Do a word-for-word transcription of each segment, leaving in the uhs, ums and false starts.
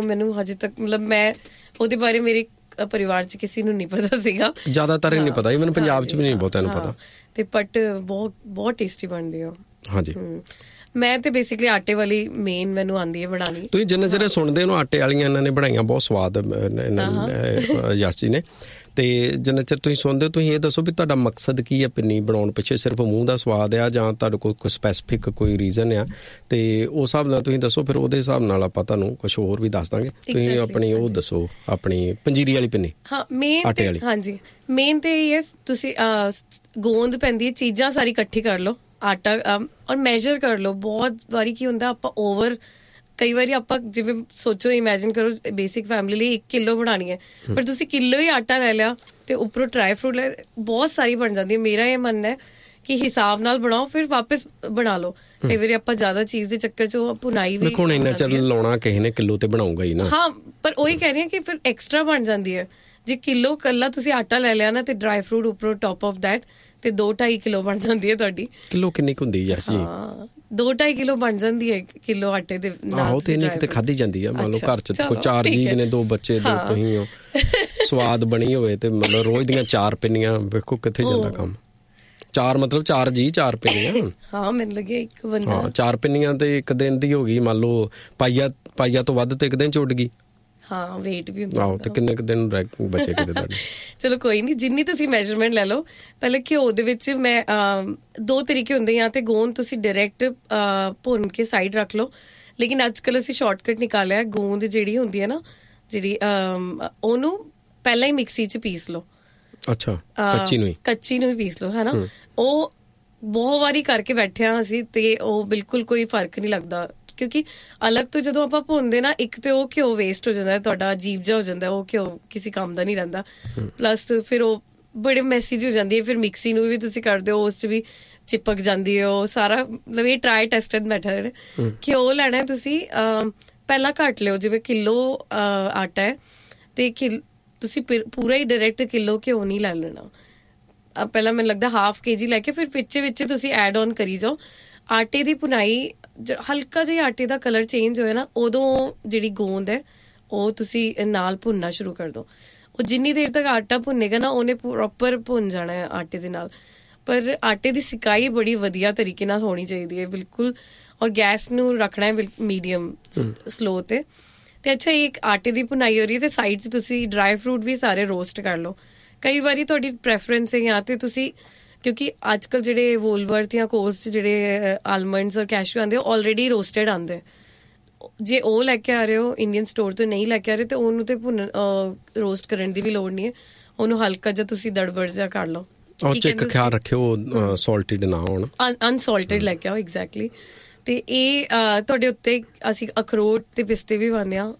ਉਹ ਮੈਨੂੰ ਹਜੇ ਤੱਕ ਮਤਲਬ ਮੈਂ ਉਹਦੇ ਬਾਰੇ ਮੇਰੇ ਪਰਿਵਾਰ 'ਚ ਕਿਸੇ ਨੂੰ ਨਹੀਂ ਪਤਾ ਸੀਗਾ, ਜ਼ਿਆਦਾਤਰ ਹੀ ਨਹੀਂ ਪਤਾ, ਇਵਨ ਪੰਜਾਬ 'ਚ ਵੀ ਨਹੀਂ ਬਹੁਤਿਆਂ ਨੂੰ ਪਤਾ। ਤੇ ਬਟ ਬਹੁਤ ਬਹੁਤ ਟੇਸਟੀ ਬਣਦੀ ਆ। ਹਾਂਜੀ ਮੈਂ ਤੇ ਬੇਸਿਕਲੀ ਆਟੇ ਵਾਲੀ ਮੇਨ ਮੈਨੂੰ ਆਉਂਦੀ ਹੈ ਬਣਾਉਣੀ। ਤੁਸੀਂ ਜਿੰਨੇ ਜਿਹੜੇ ਸੁਣਦੇ ਹੋ ਆਟੇ ਵਾਲੀਆਂ ਇਹਨਾਂ ਨੇ ਬਣਾਈਆਂ ਬਹੁਤ ਸਵਾਦ ਯਸ਼ ਜੀ ਨੇ, ਤੇ ਜਿੰਨਾ ਚਿਰ ਤੁਸੀਂ ਸੁਣਦੇ ਹੋ ਤੁਸੀਂ ਇਹ ਦੱਸੋ ਵੀ ਤੁਹਾਡਾ ਮਕਸਦ ਕੀ ਹੈ ਪਿੰਨੀ ਬਣਾਉਣ ਪਿੱਛੇ? ਸਿਰਫ ਮੂੰਹ ਦਾ ਸਵਾਦ ਆ ਜਾਂ ਤੁਹਾਡੇ ਕੋਲ ਕੋਈ ਸਪੈਸੀਫਿਕ ਕੋਈ ਰੀਜ਼ਨ ਆ? ਤੇ ਉਸ ਹਿਸਾਬ ਨਾਲ ਤੁਸੀਂ ਦੱਸੋ, ਫਿਰ ਉਹਦੇ ਹਿਸਾਬ ਨਾਲ ਆਪਾਂ ਤੁਹਾਨੂੰ ਕੁਛ ਹੋਰ ਵੀ ਦੱਸ ਦਾਂਗੇ। ਤੁਸੀਂ ਆਪਣੀ ਉਹ ਦੱਸੋ, ਆਪਣੀ ਪੰਜੀਰੀ ਵਾਲੀ ਪਿੰਨੀ ਆਟੇ ਵਾਲੀ। ਹਾਂਜੀ ਮੇਨ ਤੇ ਇਹ ਤੁਸੀਂ ਗੋਂਦ ਪੈਂਦੀ ਹੈ, ਚੀਜ਼ਾਂ ਸਾਰੀ ਇਕੱਠੀ ਕਰ ਲਓ, ਆਟਾ ਔਰ ਮੈਜਰ ਕਰ ਲਓ। ਬਹੁਤ ਵਾਰੀ ਕੀ ਹੁੰਦਾ ਆਪਾਂ ਓਵਰ, ਕਈ ਵਾਰੀ ਆਪਾਂ ਜਿਵੇਂ ਸੋਚੋ ਇਮੈਜਿਨ ਕਰੋ ਬੇਸਿਕ ਫੈਮਿਲੀ ਲਈ ਇੱਕ ਕਿਲੋ ਬਣਾਉਣੀ ਹੈ, ਪਰ ਤੁਸੀਂ ਕਿਲੋ ਹੀ ਆਟਾ ਲੈ ਲਿਆ ਤੇ ਉੱਪਰੋਂ ਡਰਾਈ ਫਰੂਟ ਲੈ, ਬਹੁਤ ਸਾਰੀ ਬਣ ਜਾਂਦੀ ਹੈ। ਮੇਰਾ ਇਹ ਮੰਨਣਾ ਹੈ ਕਿ ਹਿਸਾਬ ਨਾਲ ਬਣਾਓ, ਫਿਰ ਵਾਪਸ ਬਣਾ ਲਓ। ਕਈ ਵਾਰੀ ਆਪਾਂ ਜ਼ਿਆਦਾ ਚੀਜ਼ ਦੇ ਚੱਕਰ 'ਚ ਭੁਨਾਈ ਵੀ ਹੁਣ ਇੰਨਾ ਚਿਰ ਲਾਉਣਾ ਕਿਸੇ ਨੇ ਕਿਲੋ ਤੇ ਬਣਾਊਗਾ ਹੀ ਨਾ। ਹਾਂ ਪਰ ਉਹੀ ਕਹਿ ਰਹੀ ਹਾਂ ਕਿ ਫਿਰ ਐਕਸਟਰਾ ਬਣ ਜਾਂਦੀ ਹੈ। ਜੇ ਕਿਲੋ ਕੱਲਾ ਤੁਸੀਂ ਆਟਾ ਲੈ ਲਿਆ ਨਾ ਤੇ ਡਰਾਈ ਫਰੂਟ ਉੱਪਰੋਂ ਟੌਪ ਆਫ ਦੈਟ, ਤੇ ਦੋ ਢਾਈ ਕਿਲੋ ਬਣ ਜਾਂਦੀ ਹੈ ਤੁਹਾਡੀ। ਕਿਲੋ ਕਿੰਨੀ ਕੁ ਹੁੰਦੀ ਹੈ ਜੀ? ਦੋ ਢਾਈ ਕਿਲੋ ਬਣ ਜਾਂਦੀ ਹੈ ਕਿਲੋ ਆਟੇ ਦੇ ਨਾਲ। ਆਹੋ ਤੇ ਇੰਨੀ ਕਿਤੇ ਖਾਧੀ ਜਾਂਦੀ ਆ। ਮੰਨ ਲਓ ਘਰ 'ਚ ਕੋਈ ਚਾਰ ਜੀਅ ਨੇ, ਦੋ ਬੱਚੇ, ਦੋ ਤੁਸੀਂ ਹੋ, ਸਵਾਦ ਬਣੀ ਹੋਵੇ ਤੇ ਮਤਲਬ ਰੋਜ਼ ਦੀਆਂ ਚਾਰ ਪਿੰਨੀਆਂ, ਵੇਖੋ ਕਿੱਥੇ ਜਾਂਦਾ ਕੰਮ। ਚਾਰ ਮਤਲਬ ਚਾਰ ਜੀ ਚਾਰ ਪਿੰਨੀਆਂ। ਹਾਂ ਮੈਨੂੰ ਲੱਗਿਆ ਇੱਕ ਬੰਦਾ। ਹਾਂ ਚਾਰ ਪਿੰਨੀਆਂ ਤੇ ਇੱਕ ਦਿਨ ਦੀ ਹੋ ਗਈ, ਮੰਨ ਲਓ ਪਾਈਆ ਪਾਈਆ ਤੋਂ ਵੱਧ ਤੇ ਇੱਕ ਦਿਨ 'ਚ ਉੱਡ ਗਈ। ਹਾਂ ਵੇਟ ਵੀ ਹੁੰਦਾ। ਆਹੋ ਤੇ ਕਿੰਨੇ ਕੁ ਦਿਨ ਬਚੇ ਕਿਤੇ ਤੁਹਾਡੇ? ਚਲੋ ਕੋਈ ਨਹੀਂ, ਜਿੰਨੀ ਤੁਸੀਂ ਮੈਜਰਮੈਂਟ ਲੈ ਲਓ। ਪਹਿਲੇ ਘਿਓ ਦੇ ਵਿੱਚ ਮੈਂ ਦੋ ਤਰੀਕੇ ਹੁੰਦੇ, ਜਾਂ ਤੇ ਗੋਂਦ ਤੁਸੀਂ ਡਾਇਰੈਕਟ ਭੁੰਨ ਕੇ ਸਾਈਡ ਰੱਖ ਲਓ, ਲੇਕਿਨ ਅੱਜ ਕੱਲ੍ਹ ਅਸੀਂ ਸ਼ਾਰਟਕਟ ਨਿਕਾਲਿਆ। ਗੋਂਦ ਜਿਹੜੀ ਹੁੰਦੀ ਹੈ ਨਾ, ਜਿਹੜੀ ਉਹਨੂੰ ਪਹਿਲਾਂ ਹੀ ਮਿਕਸੀ 'ਚ ਪੀਸ ਲਓ। ਅੱਛਾ ਕੱਚੀ ਨੂੰ ਹੀ? ਕੱਚੀ ਨੂੰ ਹੀ ਪੀਸ ਲਓ, ਹੈ ਨਾ। ਉਹ ਬਹੁਤ ਵਾਰੀ ਕਰਕੇ ਬੈਠੇ ਹਾਂ ਅਸੀਂ ਤੇ ਉਹ ਬਿਲਕੁਲ ਕੋਈ ਫਰਕ ਨਹੀਂ ਲੱਗਦਾ, ਕਿਉਂਕਿ ਅਲੱਗ ਤੋਂ ਜਦੋਂ ਆਪਾਂ ਭੁੰਨਦੇ ਨਾ, ਇੱਕ ਤੇ ਉਹ ਘਿਓ ਵੇਸਟ ਹੋ ਜਾਂਦਾ, ਤੁਹਾਡਾ ਅਜੀਬ ਜਿਹਾ ਹੋ ਜਾਂਦਾ, ਉਹ ਘਿਓ ਕਿਸੇ ਕੰਮ ਦਾ ਨਹੀਂ ਰਹਿੰਦਾ। ਪਲੱਸ ਫਿਰ ਉਹ ਬੜੇ ਮੈਸੀ ਜਿਹੀ ਹੋ ਜਾਂਦੀ ਹੈ। ਫਿਰ ਮਿਕਸੀ ਨੂੰ ਵੀ ਤੁਸੀਂ ਕਰਦੇ ਹੋ, ਉਸ 'ਚ ਵੀ ਚਿਪਕ ਜਾਂਦੀ ਹੈ ਉਹ ਸਾਰਾ। ਮਤਲਬ ਇਹ ਟਰਾਈ ਟੈਸਟਡ ਮੈਥਡ ਹੈ। ਘਿਓ ਲੈਣਾ ਤੁਸੀਂ ਪਹਿਲਾਂ ਘੱਟ ਲਿਓ, ਜਿਵੇਂ ਕਿਲੋ ਆਟਾ ਹੈ ਤੇ ਕਿਲ ਤੁਸੀਂ ਪੂਰਾ ਹੀ ਡਾਇਰੈਕਟ ਕਿਲੋ ਘਿਓ ਨਹੀਂ ਲੈ ਲੈਣਾ। ਪਹਿਲਾਂ ਮੈਨੂੰ ਲੱਗਦਾ ਹਾਫ ਕੇ ਜੀ ਲੈ ਕੇ ਫਿਰ ਵਿੱਚ ਵਿੱਚ ਤੁਸੀਂ ਐਡ ਔਨ ਕਰੀ ਜਾਓ। ਆਟੇ ਦੀ ਭੁਨਾਈ ਹਲਕਾ ਜਿਹਾ ਆਟੇ ਦਾ ਕਲਰ ਚੇਂਜ ਹੋਇਆ ਨਾ, ਉਦੋਂ ਜਿਹੜੀ ਗੋਂਦ ਹੈ ਉਹ ਤੁਸੀਂ ਨਾਲ ਭੁੰਨਣਾ ਸ਼ੁਰੂ ਕਰ ਦਿਓ। ਉਹ ਜਿੰਨੀ ਦੇਰ ਤੱਕ ਆਟਾ ਭੁੰਨੇਗਾ ਨਾ, ਉਹਨੇ ਪ੍ਰੋਪਰ ਭੁੰਨ ਜਾਣਾ ਹੈ ਆਟੇ ਦੇ ਨਾਲ। ਪਰ ਆਟੇ ਦੀ ਸਿਕਾਈ ਬੜੀ ਵਧੀਆ ਤਰੀਕੇ ਨਾਲ ਹੋਣੀ ਚਾਹੀਦੀ ਹੈ ਬਿਲਕੁਲ, ਔਰ ਗੈਸ ਨੂੰ ਰੱਖਣਾ ਹੈ ਮੀਡੀਅਮ ਸਲੋ ਤੇ। ਤੇ ਅੱਛਾ ਇੱਕ ਆਟੇ ਦੀ ਭੁਨਾਈ ਹੋ ਰਹੀ ਹੈ ਤੇ ਸਾਈਡ 'ਚ ਤੁਸੀਂ ਡਰਾਈ ਫਰੂਟ ਵੀ ਸਾਰੇ ਰੋਸਟ ਕਰ ਲਓ। ਕਈ ਵਾਰੀ ਤੁਹਾਡੀ ਪ੍ਰੈਫਰੈਂਸ ਹੈ ਜਾਂ ਤੇ ਤੁਸੀਂ, ਕਿਉਂਕਿ ਅੱਜ ਕੱਲ੍ਹ ਜਿਹੜੇ ਵੋਲਵਰਥ ਜਾਂ ਕੋਸਟ ਜਿਹੜੇ ਆਲਮੰਡਸ ਔਰ ਕੈਸ਼ੂ ਆਉਂਦੇ ਉਹ ਆਲਰੇਡੀ ਰੋਸਟਡ ਆਉਂਦੇ। ਜੇ ਉਹ ਲੈ ਕੇ ਆ ਰਹੇ ਹੋ ਇੰਡੀਅਨ ਸਟੋਰ ਤੋਂ ਨਹੀਂ ਲੈ ਕੇ ਆ ਰਹੇ, ਤੇ ਉਹਨੂੰ ਤੇ ਭੁੰਨ ਰੋਸਟ ਕਰਨ ਦੀ ਵੀ ਲੋੜ ਨਹੀਂ ਹੈ। ਉਹਨੂੰ ਹਲਕਾ ਜਿਹਾ ਤੁਸੀਂ ਦੜਬੜ ਜਿਹਾ ਕਰ ਲਓ। ਉਹ 'ਚ ਇੱਕ ਖਿਆਲ ਰੱਖਿਓ ਸੌਲਟਡ ਨਾ ਹੋਣ, ਅਨਸੌਲਟਡ ਲੈ ਕੇ ਆਓ। ਐਗਜ਼ੈਕਟਲੀ। ਤੇ ਇਹ ਤੁਹਾਡੇ ਉੱਤੇ ਅਸੀਂ ਅਖਰੋਟ ਤੇ ਪਿਸਤੇ ਵੀ ਪਾਉਂਦੇ ਹਾਂ,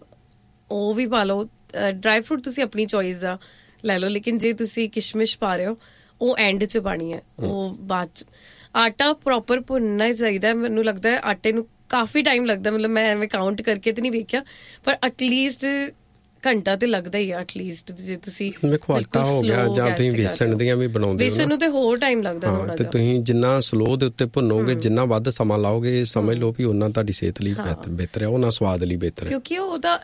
ਉਹ ਵੀ ਪਾ ਲਓ। ਡਰਾਈ ਫਰੂਟ ਤੁਸੀਂ ਆਪਣੀ ਚੋਇਸ ਦਾ ਲੈ ਲਓ, ਲੇਕਿਨ ਜੇ ਤੁਸੀਂ ਕਿਸ਼ਮਿਸ਼ ਪਾ ਰਹੇ ਹੋ ਉਹ ਐਂਡ 'ਚ ਪਾਣੀ ਹੈ, ਉਹ ਬਾਅਦ 'ਚ। ਆਟਾ ਪ੍ਰੋਪਰ ਭੁੰਨਣਾ ਚਾਹੀਦਾ। ਮੈਨੂੰ ਲੱਗਦਾ ਹੈ ਆਟੇ ਨੂੰ ਕਾਫੀ ਟਾਈਮ ਲੱਗਦਾ, ਮਤਲਬ ਮੈਂ ਐਵੇਂ ਕਾਊਂਟ ਕਰਕੇ ਤੇ ਨਹੀਂ ਵੇਖਿਆ, ਪਰ ਐਟਲੀਸਟ ਘੰਟਾ ਤੇ ਲੱਗਦਾ ਹੀ ਆ ਐਟਲੀਸਟ। ਜੇ ਤੁਸੀਂ ਵੇਖੋ ਆਟਾ ਹੋ ਗਿਆ ਜਾਂ ਤੁਸੀਂ ਵੇਸਣ ਦੀਆਂ ਵੀ ਬਣਾਉਂਦੇ ਹੋ, ਵੇਸਣ ਨੂੰ ਤੇ ਹੋਰ ਟਾਈਮ ਲੱਗਦਾ ਥੋੜਾ ਜਿਹਾ। ਤੇ ਤੁਸੀਂ ਜਿੰਨਾ ਸਲੋ ਦੇ ਉੱਤੇ ਭੁੰਨੋਗੇ, ਜਿੰਨਾ ਵੱਧ ਸਮਾਂ ਲਾਓਗੇ, ਸਮਝ ਲਓ ਵੀ ਉਹਨਾਂ ਤੁਹਾਡੀ ਸਿਹਤ ਲਈ ਬਿਹਤਰ ਹੈ, ਉਹਨਾਂ ਸਵਾਦ ਲਈ ਬਿਹਤਰ ਹੈ। ਕਿਉਂਕਿ ਉਹਦਾ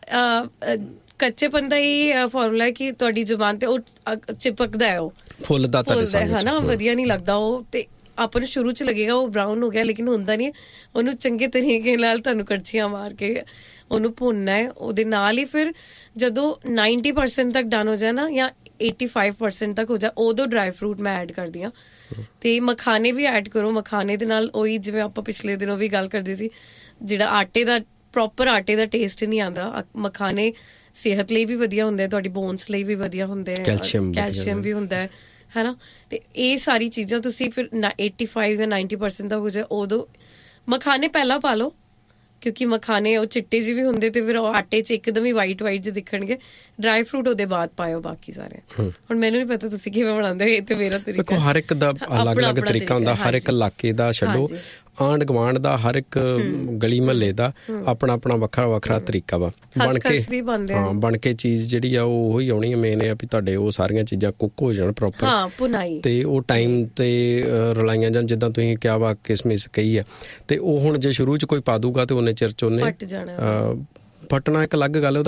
ਕੱਚੇਪਨ ਦਾ ਹੀ ਫਾਰਮੂਲਾ ਹੈ ਕਿ ਤੁਹਾਡੀ ਜ਼ੁਬਾਨ ਤੇ ਉਹ ਚਿਪਕਦਾ ਹੈ, ਉਹ ਫੁੱਲਦਾ ਹੈ ਨਾ, ਵਧੀਆ ਨਹੀਂ ਲੱਗਦਾ ਉਹ। ਤੇ ਆਪਾਂ ਨੂੰ ਸ਼ੁਰੂ 'ਚ ਲੱਗੇਗਾ ਉਹ ਬਰਾਊਨ ਹੋ ਗਿਆ, ਲੇਕਿਨ ਹੁੰਦਾ ਨਹੀਂ। ਉਹਨੂੰ ਚੰਗੇ ਤਰੀਕੇ ਨਾਲ ਤੁਹਾਨੂੰ ਕੜਛੀਆਂ ਮਾਰ ਕੇ ਉਹਨੂੰ ਭੁੰਨਣਾ ਹੈ। ਉਹਦੇ ਨਾਲ ਹੀ ਫਿਰ ਜਦੋਂ ਨਾਈਨਟੀ ਪਰਸੈਂਟ ਤੱਕ ਡਨ ਹੋ ਜਾਏ ਨਾ, ਜਾਂ ਏਟੀ ਫਾਈਵ ਪਰਸੈਂਟ ਤੱਕ ਹੋ ਜਾਏ, ਉਦੋਂ ਡਰਾਈ ਫਰੂਟ ਮੈਂ ਐਡ ਕਰਦੀ ਹਾਂ। ਤੇ ਮਖਾਨੇ ਵੀ ਐਡ ਕਰੋ। ਮਖਾਨੇ ਦੇ ਨਾਲ ਉਹੀ ਜਿਵੇਂ ਆਪਾਂ ਪਿਛਲੇ ਦਿਨੋਂ ਵੀ ਗੱਲ ਕਰਦੇ ਸੀ, ਜਿਹੜਾ ਆਟੇ ਦਾ ਪ੍ਰੋਪਰ ਆਟੇ ਦਾ ਟੇਸਟ ਨਹੀਂ ਆਉਂਦਾ। ਮਖਾਨੇ ਸਿਹਤ ਲਈ ਵੀ ਵਧੀਆ ਹੁੰਦੇ, ਤੁਹਾਡੀ ਬੋਨਸ ਲਈ ਵੀ ਵਧੀਆ ਹੁੰਦੇ, ਕੈਲਸ਼ੀਅਮ ਵੀ ਹੁੰਦਾ ਹੈ, ਹੈ ਨਾ। ਤੇ ਇਹ ਸਾਰੀ ਚੀਜ਼ਾਂ ਤੁਸੀਂ ਫਿਰ ਏਟੀ ਫਾਈਵ ਜਾਂ ਨਾਈਨਟੀ ਪਰਸੈਂਟ ਦਾ ਹੋ ਜਾਏ, ਉਦੋਂ ਮਖਾਨੇ ਪਹਿਲਾਂ ਪਾ ਲਓ, ਕਿਉਂਕਿ ਮਖਾਨੇ ਉਹ ਚਿੱਟੇ ਜਿਹੇ ਵੀ ਹੁੰਦੇ ਤੇ ਫਿਰ ਉਹ ਆਟੇ 'ਚ ਇੱਕਦਮ ਹੀ ਵਾਈਟ ਵਾਈਟ ਜਿਹੇ ਦਿਖਣਗੇ। ਡਰਾਈ ਫਰੂਟ ਉਹਦੇ ਬਾਅਦ ਪਾਇਓ ਬਾਕੀ ਸਾਰੇ। ਹੁਣ ਮੈਨੂੰ ਨਹੀਂ ਪਤਾ ਤੁਸੀਂ ਕਿਵੇਂ ਬਣਾਉਂਦੇ, ਇਹ ਤੇ ਮੇਰਾ ਤਰੀਕਾ। ਹਰ ਇੱਕ ਦਾ ਅਲੱਗ ਅਲੱਗ ਤਰੀਕਾ ਹੁੰਦਾ, ਹਰ ਇੱਕ ਇਲਾਕੇ ਦਾ ਛੱਡੋ, ਆਂਢ ਗੁਆਂਢ ਦਾ, ਹਰ ਇੱਕ ਗਲੀ ਮਹੱਲੇ ਦਾ ਆਪਣਾ ਆਪਣਾ ਵੱਖਰਾ ਵੱਖਰਾ ਤਰੀਕਾ ਵਾ ਬਣ ਕੇ। ਹਾਂ ਬਣ ਕੇ ਚੀਜ਼ ਜਿਹੜੀ ਆ ਉਹ ਉਹੀ ਆਉਣੀ ਹੈ। ਮੇਨ ਇਹ ਆ ਵੀ ਤੁਹਾਡੇ ਉਹ ਸਾਰੀਆਂ ਚੀਜ਼ਾਂ ਕੁੱਕ ਹੋ ਜਾਣ ਪ੍ਰੋਪਰ, ਤੇ ਉਹ ਟਾਈਮ ਤੇ ਰਲਾਈਆਂ ਜਾਣ। ਜਿੱਦਾਂ ਤੁਸੀਂ ਕਿਹਾ ਵਾ ਕਿਸਮਿਸ ਕਹੀ ਆ, ਤੇ ਉਹ ਹੁਣ ਜੇ ਸ਼ੁਰੂ 'ਚ ਕੋਈ ਪਾ ਦੂਗਾ ਤੇ ਉਹਨੇ ਚਿਰ 'ਚ ਉਹਨੇ ਫਟਣਾ ਇੱਕ ਅਲੱਗ ਗੱਲ।